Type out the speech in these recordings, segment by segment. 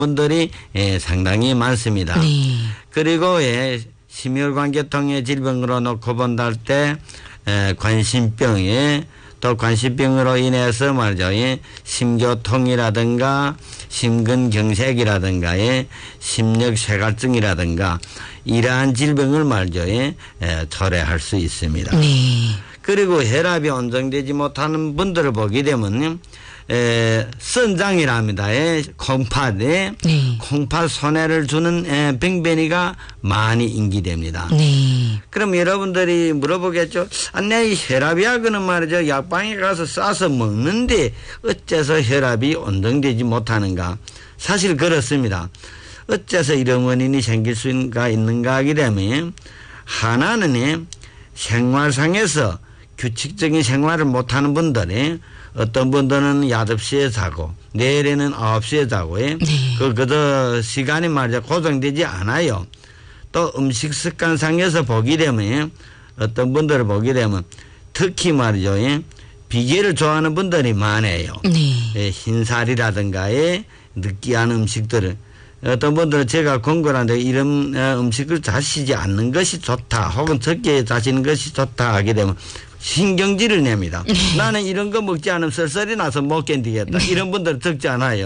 분들이 상당히 많습니다. 네. 그리고 심혈관계통의 질병으로 놓고 본다 할 때 관심병에 또 관심병으로 인해서 말이죠. 심교통이라든가 심근경색이라든가 심력쇠갈증이라든가 이러한 질병을 말이죠. 초래할 수 있습니다. 네. 그리고 혈압이 온정되지 못하는 분들을 보게 되면 선장이라 합니다. 콩팥에 네. 콩팥 손해를 주는 병변이가 많이 인기됩니다. 네. 그럼 여러분들이 물어보겠죠. 내 혈압약은 말이죠. 약방에 가서 싸서 먹는데 어째서 혈압이 온정되지 못하는가. 사실 그렇습니다. 어째서 이런 원인이 생길 수가 있는가 하게 되면 하나는 생활상에서 규칙적인 생활을 못하는 분들이 어떤 분들은 8시에 자고 내일에는 9시에 자고 그저 시간이 말이죠. 고정되지 않아요. 또 음식 습관상에서 보게 되면 어떤 분들을 보게 되면 특히 말이죠. 비계를 좋아하는 분들이 많아요. 네. 흰살이라든가 느끼한 음식들을 어떤 분들은 제가 권고하는데 이런 음식을 자시지 않는 것이 좋다 혹은 적게 자시는 것이 좋다 하게 되면 신경질을 냅니다. 나는 이런 거 먹지 않으면 설설이 나서 못 견디겠다. 이런 분들은 적지 않아요.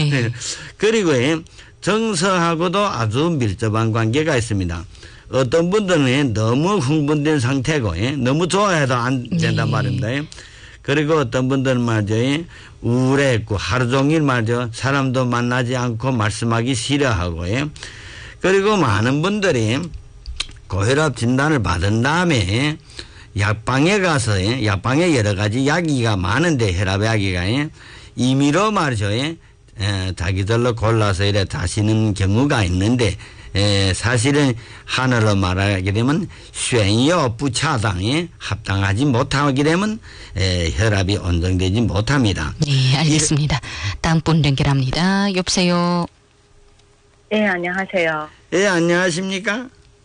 그리고 정서하고도 아주 밀접한 관계가 있습니다. 어떤 분들은 너무 흥분된 상태고 너무 좋아해도 안 된단 말입니다. 그리고 어떤 분들은 말이죠. 우울했고 하루 종일 말이죠. 사람도 만나지 않고 말씀하기 싫어하고 그리고 많은 분들이 고혈압 진단을 받은 다음에 약방에 가서 약방에 여러 가지 약이가 많은데 혈압 약이가 임의로 말이죠. 자기들로 골라서 이래 자시는 경우가 있는데 사실은 하나로 말하게 되면 쉔요 부차당에 합당하지 못하게 되면 혈압이 온정되지 못합니다. 네, 알겠습니다. 다음 분 연결합니다. 여보세요. 네, 안녕하세요. 예, 안녕하십니까?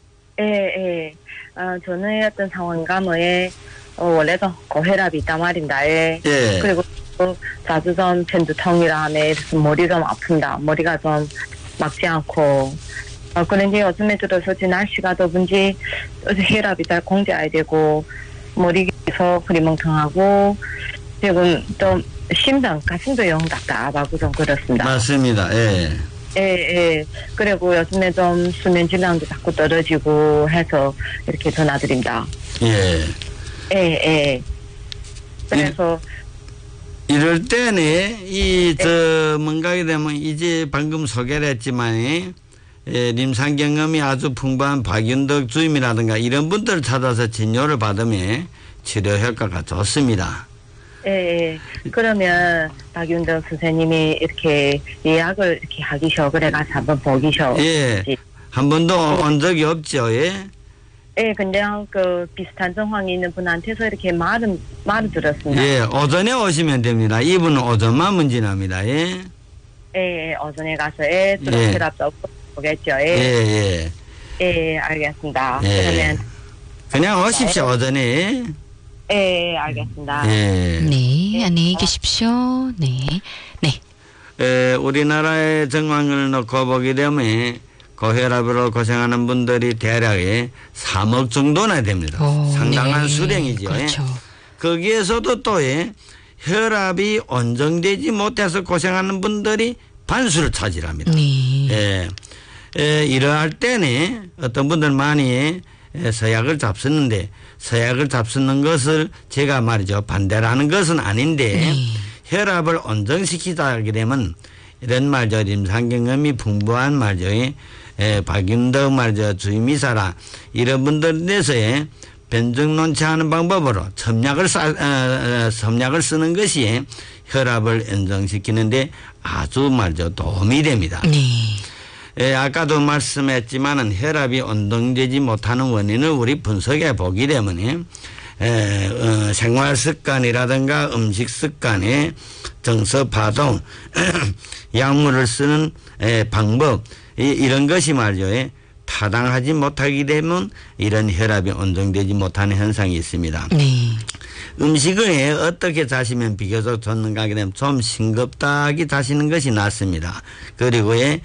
예. 저는 어떤 상황인가 원래도 고혈압이 있단 말입니다. 예. 그리고 또 자주 좀 편두통이라 하네. 머리 좀 아픈다. 머리가 좀 막지 않고. 그런데 요즘에 들어서 날씨가 더운지 혈압이 잘 공제해야 되고 머리에서 흐리멍텅하고 지금 좀 심장 가슴도 영 답답하고 좀 그렇습니다. 맞습니다. 예. 예. 그리고 요즘에 좀 수면 질량도 자꾸 떨어지고 해서 이렇게 전화드립니다. 예. 그래서 이럴 때는 뭔가게 되면 이제 방금 소개를 했지만 림상 경험이 아주 풍부한 박윤덕 주임이라든가 이런 분들을 찾아서 진료를 받으면 치료 효과가 좋습니다. 예. 그러면 박윤덕 선생님이 이렇게 예약을 이렇게 하기셔 그래가지고 한번 보기셔. 예. 한 번도 온 적이 없죠. 예. 예, 근데 비슷한 정황이 있는 분한테서 이렇게 말은 들었습니다. 예, 오전에 오시면 됩니다. 이분은 오전만 문진합니다. 예. 예, 오전에 가서 혈압도 보겠죠. 예, 알겠습니다. 그러면 그냥 오십시오, 오전에. 예, 알겠습니다. 예. 네, 안녕히 계십시오. 네. 우리나라의 정황을 놓고 보게 되면 고혈압으로 고생하는 분들이 대략 3억 정도나 됩니다. 상당한 수령이죠. 그렇죠. 거기에서도 또 혈압이 온정되지 못해서 고생하는 분들이 반수를 차지합니다. 네. 이러할 때는 어떤 분들 많이 서약을 잡수는데 서약을 잡수는 것을 제가 말이죠. 반대를 하는 것은 아닌데 혈압을 온정시키자 하게 되면 이런 말이죠. 임상경험이 풍부한 말이죠. 박윤덕 말이죠. 주임이사라 이런 분들에서의 변증 논치하는 방법으로 첨약을 쓰는 것이 혈압을 안정시키는데 아주 말이죠. 도움이 됩니다. 아까도 말씀했지만은 혈압이 온정되지 못하는 원인을 우리 분석해 보게 되면 생활 습관이라든가 음식 습관에 정서 파동, 약물을 쓰는 방법 이런 것이 말이죠. 타당하지 못하게 되면 이런 혈압이 온정되지 못하는 현상이 있습니다. 음식을 어떻게 자시면 비교적 좋는가 하게 되면 좀 싱겁다기 자시는 것이 낫습니다. 그리고